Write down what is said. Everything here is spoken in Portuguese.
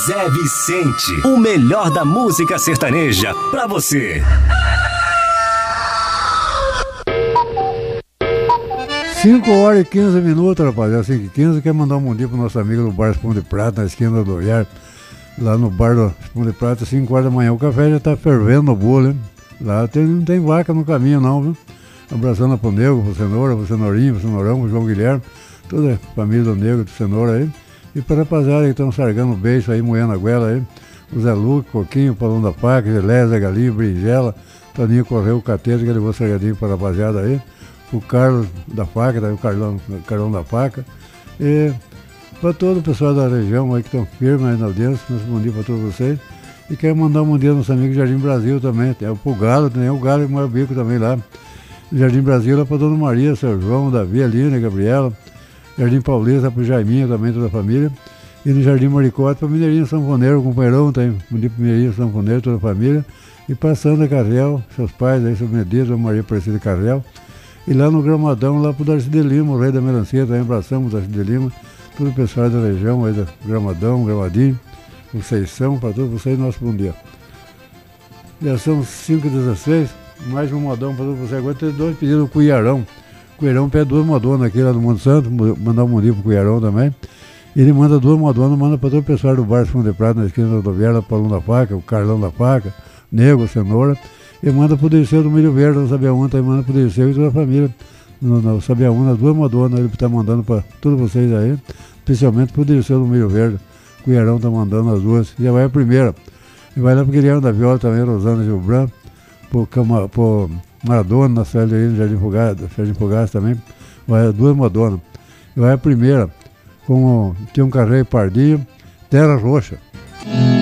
Zé Vicente, o melhor da música sertaneja pra você. 5h15, rapaziada, 5h15. Quer mandar um bom dia pro nosso amigo do Bar Espuma de Prata, na esquina do Iar, lá no bar do Espuma de Prata, 5h da manhã. O café já tá fervendo no bolo, hein? Lá não tem vaca no caminho, não, viu? Abraçando pro Nego, pro Cenoura, pro Cenourinho, pro Cenourão, pro João Guilherme, toda a família do Nego, do Cenoura aí. E para a rapaziada que estão sargando o beijo aí, moendo a goela aí, o Zé Luque, Coquinho, Paulão da Faca, Gelé, Zé Galinho, Brinjela, Toninho Correu, o Catete, que levou sargadinho para a rapaziada aí. O Carlos da Faca, o Carlão da Faca, e para todo o pessoal da região aí que estão firmes aí na audiência, nosso bom dia para todos vocês. E quero mandar um bom dia ao nosso amigo Jardim Brasil também, tem o Galo, tem o Galo e o Mário Bico também lá. Jardim Brasil lá para Dona Maria, São João, Davi, Aline, Gabriela. Jardim Paulista para o Jaiminho também, toda a família. E no Jardim Maricote para Mineirinho Sanfoneiro, o companheirão tem bom dia para Mineirinho Sanfoneiro, toda a família. E para Sandra Carrel, seus pais aí, seu Medeiros, a Maria Aparecida Carrel. E lá no Gramadão, lá pro Darcy de Lima, o rei da melancia, também abraçamos o Darcy de Lima, todo o pessoal da região aí, do Gramadão, Gramadinho, Conceição, para todos vocês, nosso bom dia. Já são 5h16, mais um modão para todos vocês. Agora tem 2 pedidos do Cuiarão. Cuiarão pede 2 modonas aqui lá no Monte Santo, mandar um bom dia pro Cuiarão também. Ele manda 2 modonas, manda para todo o pessoal do Bar Fundo de Prata, na esquina da rodoviária, o Paulão da Faca, o Carlão da Faca, Nego, Cenoura. E manda pro Dirceu do Milho Verde, no Sabiaúna, também manda pro Dirceu e toda a família. No Sabiaúna, 2 modonas, ele tá mandando para todos vocês aí, especialmente pro Dirceu do Milho Verde. O Cuiarão tá mandando as 2. Já vai a primeira. E vai lá pro Guilherme da Viola também, Rosana Gil Branco, pro Maradona, na cidade aí, no Jardim Fogás também. Vai 2 modonas. E vai a primeira, com tem um carreiro Pardinho, Terra Roxa.